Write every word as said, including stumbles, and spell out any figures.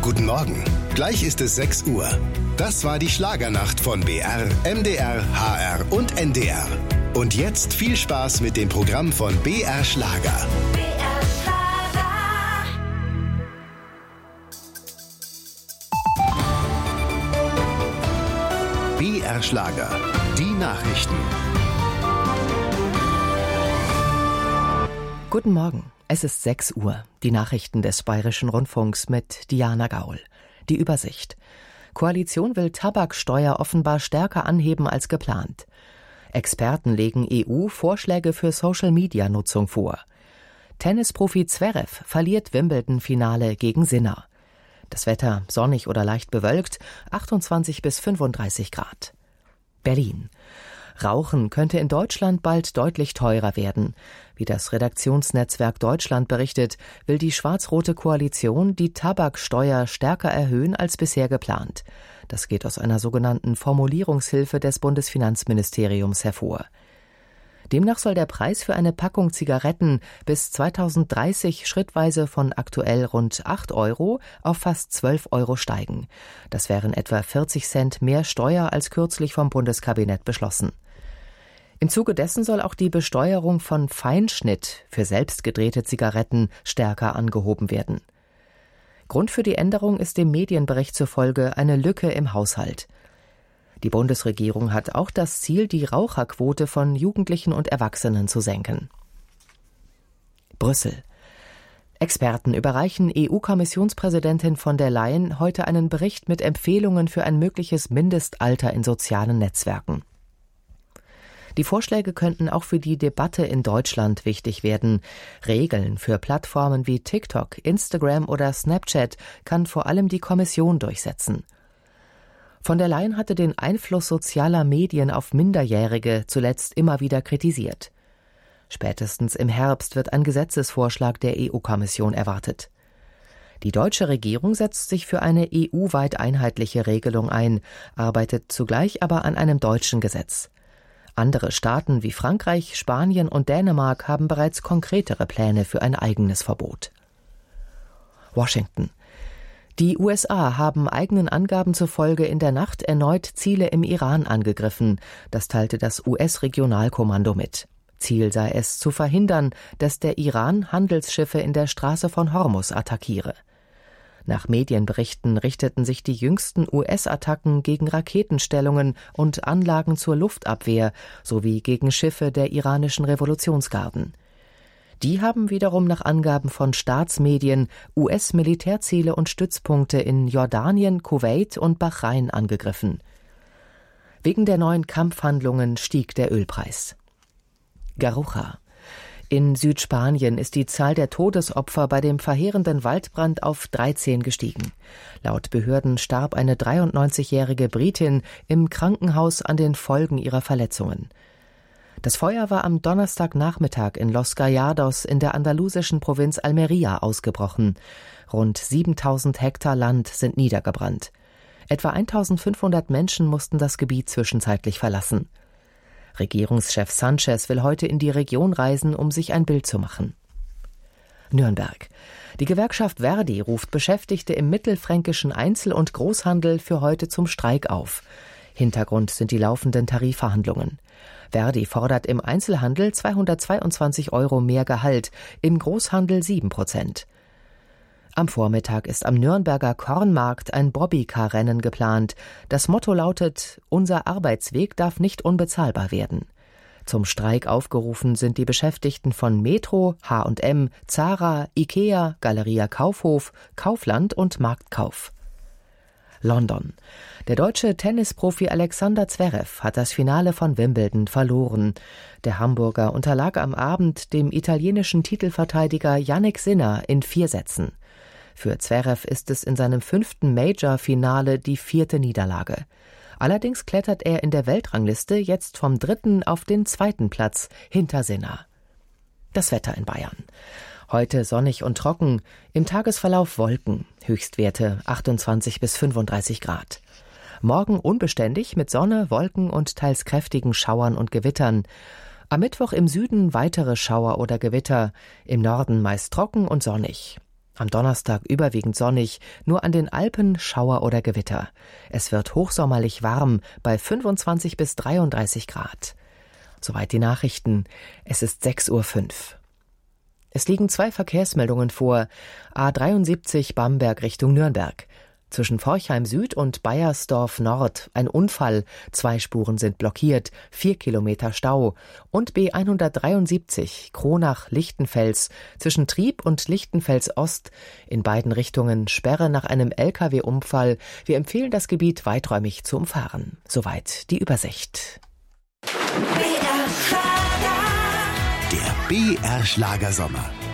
Guten Morgen. Gleich ist es sechs Uhr. Das war die Schlagernacht von B R, M D R, H R und N D R. Und jetzt viel Spaß mit dem Programm von B R Schlager. B R Schlager. B R Schlager. Die Nachrichten. Guten Morgen. Es ist sechs Uhr. Die Nachrichten des Bayerischen Rundfunks mit Diana Gaul. Die Übersicht. Koalition will Tabaksteuer offenbar stärker anheben als geplant. Experten legen E U Vorschläge für Social-Media-Nutzung vor. Tennisprofi Zverev verliert Wimbledon-Finale gegen Sinner. Das Wetter sonnig oder leicht bewölkt, achtundzwanzig bis fünfunddreißig Grad. Berlin. Rauchen könnte in Deutschland bald deutlich teurer werden. Wie das Redaktionsnetzwerk Deutschland berichtet, will die schwarz-rote Koalition die Tabaksteuer stärker erhöhen als bisher geplant. Das geht aus einer sogenannten Formulierungshilfe des Bundesfinanzministeriums hervor. Demnach soll der Preis für eine Packung Zigaretten bis zweitausenddreißig schrittweise von aktuell rund acht Euro auf fast zwölf Euro steigen. Das wären etwa vierzig Cent mehr Steuer als kürzlich vom Bundeskabinett beschlossen. Im Zuge dessen soll auch die Besteuerung von Feinschnitt für selbstgedrehte Zigaretten stärker angehoben werden. Grund für die Änderung ist dem Medienbericht zufolge eine Lücke im Haushalt. Die Bundesregierung hat auch das Ziel, die Raucherquote von Jugendlichen und Erwachsenen zu senken. Brüssel. Experten überreichen E U-Kommissionspräsidentin von der Leyen heute einen Bericht mit Empfehlungen für ein mögliches Mindestalter in sozialen Netzwerken. Die Vorschläge könnten auch für die Debatte in Deutschland wichtig werden. Regeln für Plattformen wie TikTok, Instagram oder Snapchat kann vor allem die Kommission durchsetzen. Von der Leyen hatte den Einfluss sozialer Medien auf Minderjährige zuletzt immer wieder kritisiert. Spätestens im Herbst wird ein Gesetzesvorschlag der E U-Kommission erwartet. Die deutsche Regierung setzt sich für eine E U-weit einheitliche Regelung ein, arbeitet zugleich aber an einem deutschen Gesetz. Andere Staaten wie Frankreich, Spanien und Dänemark haben bereits konkretere Pläne für ein eigenes Verbot. Washington. Die U S A haben eigenen Angaben zufolge in der Nacht erneut Ziele im Iran angegriffen. Das teilte das U S-Regionalkommando mit. Ziel sei es, zu verhindern, dass der Iran Handelsschiffe in der Straße von Hormuz attackiere. Nach Medienberichten richteten sich die jüngsten U S-Attacken gegen Raketenstellungen und Anlagen zur Luftabwehr sowie gegen Schiffe der iranischen Revolutionsgarden. Die haben wiederum nach Angaben von Staatsmedien U S-Militärziele und Stützpunkte in Jordanien, Kuwait und Bahrain angegriffen. Wegen der neuen Kampfhandlungen stieg der Ölpreis. Garrucha. In Südspanien ist die Zahl der Todesopfer bei dem verheerenden Waldbrand auf dreizehn gestiegen. Laut Behörden starb eine dreiundneunzigjährige Britin im Krankenhaus an den Folgen ihrer Verletzungen. Das Feuer war am Donnerstagnachmittag in Los Gallardos in der andalusischen Provinz Almería ausgebrochen. Rund siebentausend Hektar Land sind niedergebrannt. Etwa eintausendfünfhundert Menschen mussten das Gebiet zwischenzeitlich verlassen. Regierungschef Sanchez will heute in die Region reisen, um sich ein Bild zu machen. Nürnberg. Die Gewerkschaft Verdi ruft Beschäftigte im mittelfränkischen Einzel- und Großhandel für heute zum Streik auf. Hintergrund sind die laufenden Tarifverhandlungen. Verdi fordert im Einzelhandel zweihundertzweiundzwanzig Euro mehr Gehalt, im Großhandel sieben Prozent. Am Vormittag ist am Nürnberger Kornmarkt ein Bobbycar-Rennen geplant. Das Motto lautet: Unser Arbeitsweg darf nicht unbezahlbar werden. Zum Streik aufgerufen sind die Beschäftigten von Metro, H und M, Zara, Ikea, Galeria Kaufhof, Kaufland und Marktkauf. London. Der deutsche Tennisprofi Alexander Zverev hat das Finale von Wimbledon verloren. Der Hamburger unterlag am Abend dem italienischen Titelverteidiger Jannik Sinner in vier Sätzen. Für Zverev ist es in seinem fünften Major-Finale die vierte Niederlage. Allerdings klettert er in der Weltrangliste jetzt vom dritten auf den zweiten Platz hinter Sinner. Das Wetter in Bayern. Heute sonnig und trocken, im Tagesverlauf Wolken, Höchstwerte achtundzwanzig bis fünfunddreißig Grad. Morgen unbeständig mit Sonne, Wolken und teils kräftigen Schauern und Gewittern. Am Mittwoch im Süden weitere Schauer oder Gewitter, im Norden meist trocken und sonnig. Am Donnerstag überwiegend sonnig, nur an den Alpen Schauer oder Gewitter. Es wird hochsommerlich warm bei fünfundzwanzig bis dreiunddreißig Grad. Soweit die Nachrichten. Es ist sechs Uhr fünf. Es liegen zwei Verkehrsmeldungen vor. A dreiundsiebzig Bamberg Richtung Nürnberg. Zwischen Forchheim Süd und Baiersdorf Nord ein Unfall. Zwei Spuren sind blockiert, vier Kilometer Stau. Und B hundertdreiundsiebzig Kronach-Lichtenfels zwischen Trieb und Lichtenfels Ost. In beiden Richtungen Sperre nach einem L K W-Unfall. Wir empfehlen, das Gebiet weiträumig zu umfahren. Soweit die Übersicht. Der B R Schlagersommer.